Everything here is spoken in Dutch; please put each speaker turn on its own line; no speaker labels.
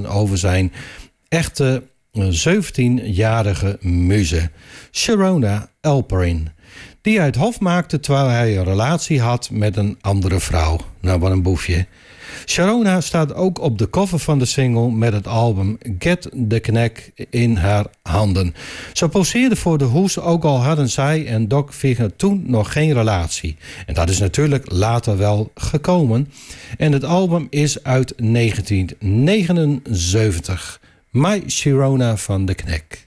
vertellen over zijn echte 17-jarige muze, Sharona Alperin, die hij het hof maakte terwijl hij een relatie had met een andere vrouw. Nou, wat een boefje. Sharona staat ook op de cover van de single met het album Get the Knack in haar handen. Ze poseerde voor de hoes, ook al hadden zij en Doc Vigner toen nog geen relatie. En dat is natuurlijk later wel gekomen. En het album is uit 1979. My Sharona van de Knack.